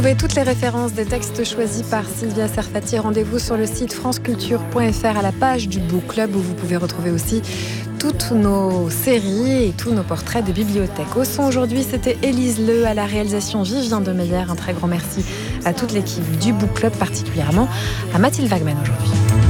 Retrouvez toutes les références des textes choisis par Sylvia Serfati. Rendez-vous sur le site franceculture.fr à la page du Book Club où vous pouvez retrouver aussi toutes nos séries et tous nos portraits de bibliothèque. Au son aujourd'hui, c'était Élise Leu, à la réalisation Vivien Demeyer. Un très grand merci à toute l'équipe du Book Club, particulièrement à Mathilde Wagman aujourd'hui.